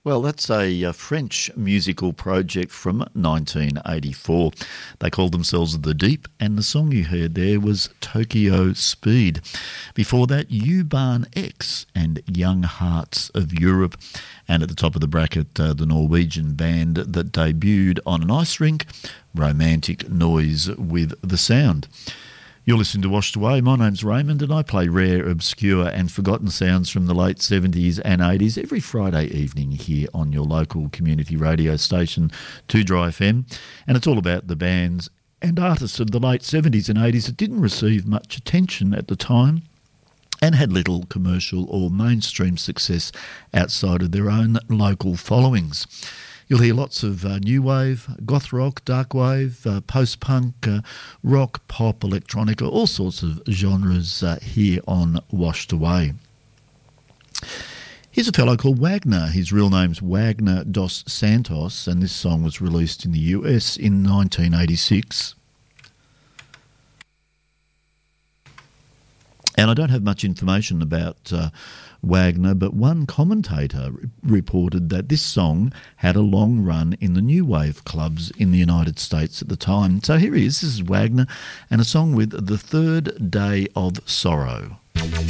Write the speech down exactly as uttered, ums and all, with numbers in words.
Well, that's a, a French musical project from nineteen eighty-four. They called themselves The Deep, and the song you heard there was Tokyo Speed. Before that, U-Bahn X and Young Hearts of Europe. And at the top of the bracket, uh, the Norwegian band that debuted on an ice rink, Romantic Noise with the Sound. You're listening to Washed Away. My name's Raymond and I play rare, obscure and forgotten sounds from the late seventies and eighties every Friday evening here on your local community radio station, two Dry F M. And it's all about the bands and artists of the late seventies and eighties that didn't receive much attention at the time and had little commercial or mainstream success outside of their own local followings. You'll hear lots of uh, new wave, goth rock, dark wave, uh, post-punk, uh, rock, pop, electronica, all sorts of genres uh, here on Washed Away. Here's a fellow called Wagner. His real name's Wagner dos Santos, and this song was released in the U S in nineteen eighty-six. And I don't have much information about uh, Wagner, but one commentator re- reported that this song had a long run in the new wave clubs in the United States at the time. So here he is. This is Wagner and a song with The Third Day of Sorrow.